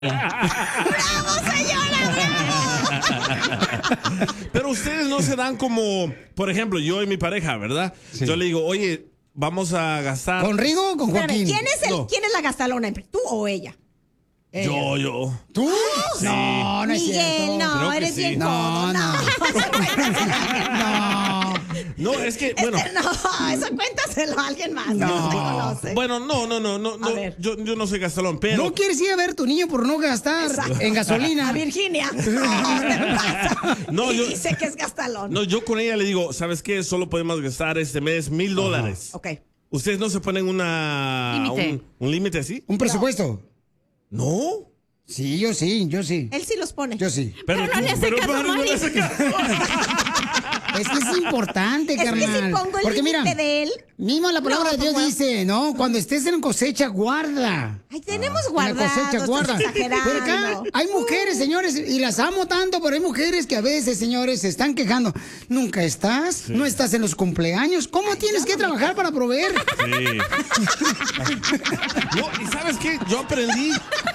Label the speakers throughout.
Speaker 1: ¡Bravo, señora, bravo!
Speaker 2: Pero ustedes no se dan como, por ejemplo, yo y mi pareja, ¿verdad? Sí. Yo le digo, oye, vamos a gastar.
Speaker 3: ¿Con Rigo o con Joaquín?
Speaker 1: ¿Quién es la gastalona? ¿Tú o ella?
Speaker 2: Yo.
Speaker 3: ¿Tú?
Speaker 2: Sí.
Speaker 3: No, no es
Speaker 1: Miguel,
Speaker 3: cierto.
Speaker 1: no, eres
Speaker 2: sí.
Speaker 1: bien
Speaker 3: No, no.
Speaker 2: No, es que, bueno.
Speaker 1: No, eso cuéntaselo a alguien más.
Speaker 3: No.
Speaker 2: Bueno, no. Yo no soy gastalón, pero.
Speaker 3: No quieres ir a ver a tu niño por no gastar en gasolina.
Speaker 1: A Virginia. No, ¿qué pasa?
Speaker 2: No,
Speaker 1: y dice que es gastalón.
Speaker 2: No, yo con ella le digo, ¿sabes qué? Solo podemos gastar este mes $1,000.
Speaker 1: Ok.
Speaker 2: ¿Ustedes no se ponen un límite así?
Speaker 3: ¿Un presupuesto?
Speaker 2: No.
Speaker 3: Sí, yo sí.
Speaker 1: Él sí los pone.
Speaker 3: Yo sí.
Speaker 2: Pero
Speaker 1: no le hace caso,
Speaker 2: no le hace caso.
Speaker 3: Es que es importante, carnal.
Speaker 1: Es que si pongo el límite de él.
Speaker 3: Mismo la palabra de Dios dice, ¿no? Cuando estés en cosecha, guarda.
Speaker 1: Ay, tenemos guardado.
Speaker 3: En la cosecha, guarda. Pero acá hay mujeres, señores, y las amo tanto, pero hay mujeres que a veces, señores, se están quejando. Nunca estás, sí. No estás en los cumpleaños. ¿Cómo tienes que trabajar para proveer?
Speaker 2: Sí. No, y ¿sabes qué? Yo aprendí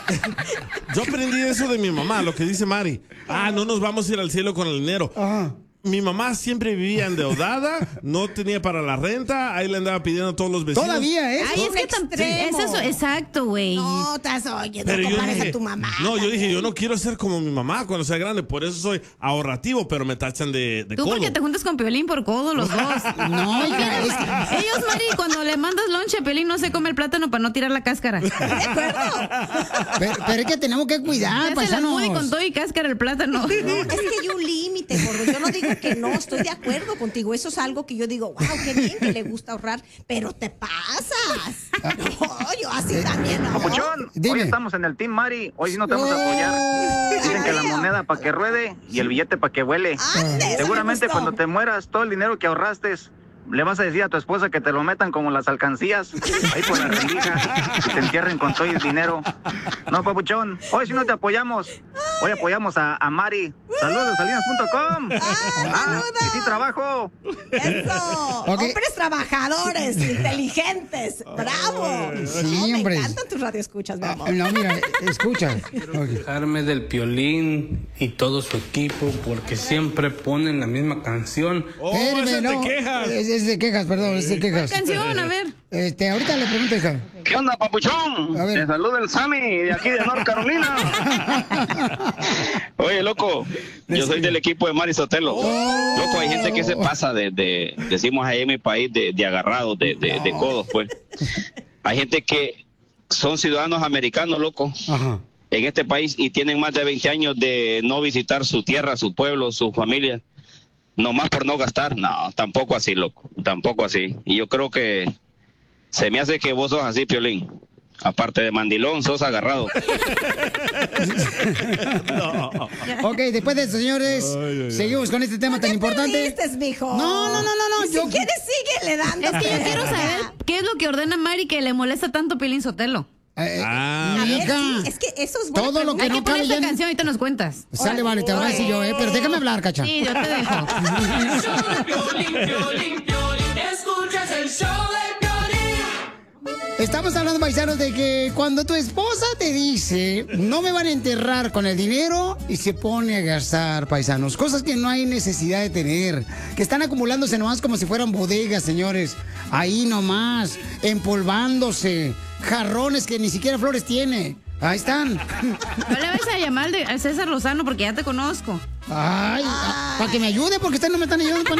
Speaker 2: eso de mi mamá, lo que dice Mari. No nos vamos a ir al cielo con el dinero. Ajá. Mi mamá siempre vivía endeudada, no tenía para la renta, ahí le andaba pidiendo a todos los vecinos.
Speaker 3: Todavía, ¿eh?
Speaker 4: Ay, es que es eso, exacto, güey.
Speaker 1: No, estás oyendo,
Speaker 2: pero
Speaker 1: compares a tu mamá.
Speaker 2: No, yo dije, yo no quiero ser como mi mamá cuando sea grande, por eso soy ahorrativo, pero me tachan de
Speaker 4: Tú
Speaker 2: codo.
Speaker 4: porque te juntas con Piolín por codo los dos.
Speaker 3: No,
Speaker 4: ellos, Mari, cuando le mandas lonche a Piolín no se come el plátano para no tirar la cáscara.
Speaker 1: ¿De acuerdo?
Speaker 3: Pero es que tenemos que cuidar, paisanos.
Speaker 4: Se la con todo y cáscara el plátano.
Speaker 1: No, es que hay un límite, gordo. Yo no digo que no, estoy de acuerdo contigo. Eso es algo que yo digo, wow, qué bien que le gusta ahorrar, pero te pasas. No, yo así también. No.
Speaker 5: Papuchón, hoy estamos en el Team Mari. Hoy sí no te vamos a apoyar. Dicen que la moneda para que ruede y el billete para que vuele. Seguramente cuando te mueras, todo el dinero que ahorraste le vas a decir a tu esposa que te lo metan como las alcancías, ahí por la rendija, y te entierren con todo el dinero. No, papuchón, hoy sí no te apoyamos. Hoy apoyamos a Mari. Saludos de salinas.com. Que sí trabajo.
Speaker 1: Eso. Okay. Hombres trabajadores, inteligentes. Bravo.
Speaker 3: Sí,
Speaker 1: me
Speaker 3: hombre.
Speaker 1: encantan tus radioescuchas, mi amor.
Speaker 3: No, mira, escucha.
Speaker 6: Quiero quejarme del Piolín y todo su equipo porque siempre ponen la misma canción.
Speaker 2: Ese
Speaker 3: no.
Speaker 2: te quejas.
Speaker 3: Es de quejas, perdón, es de quejas.
Speaker 4: ¿Qué canción? A ver.
Speaker 3: Ahorita le pregunto, hija.
Speaker 5: ¿Qué onda, papuchón? Te saluda el Sammy de aquí de North Carolina. Oye, loco, yo soy del equipo de Mari Sotelo. Loco, hay gente que se pasa decimos ahí en mi país, de agarrados, de codos, pues. Hay gente que son ciudadanos americanos, loco. Ajá. En este país y tienen más de 20 años de no visitar su tierra, su pueblo, su familia. Nomás por no gastar. No, tampoco así, loco. Tampoco así. Y yo creo que se me hace que vos sos así, Piolín. Aparte de mandilón, sos agarrado.
Speaker 2: No.
Speaker 3: Ok, después de eso, señores, seguimos con este tema tan importante.
Speaker 1: Mijo.
Speaker 3: No.
Speaker 1: Si quieres, síguele dando.
Speaker 4: Es que yo quiero saber qué es lo que ordena Mari que le molesta tanto Piolín Sotelo.
Speaker 3: Hija,
Speaker 1: es que eso es bueno.
Speaker 3: todo lo que
Speaker 4: hay
Speaker 3: no
Speaker 4: que poner esta
Speaker 3: cabe
Speaker 4: canción, ahorita nos cuentas.
Speaker 3: Sale, vale, te voy a decir yo, pero déjame hablar, cacha.
Speaker 4: Sí, yo te dejo.
Speaker 7: Escuchas el show de Piolín.
Speaker 3: Estamos hablando, paisanos, de que cuando tu esposa te dice no me van a enterrar con el dinero y se pone a gastar, paisanos, cosas que no hay necesidad de tener, que están acumulándose nomás como si fueran bodegas, señores, ahí nomás, empolvándose, jarrones que ni siquiera flores tiene. Ahí están.
Speaker 4: No le vas a llamar al César Lozano porque ya te conozco.
Speaker 3: Ay, para que me ayude porque ustedes no me están ayudando.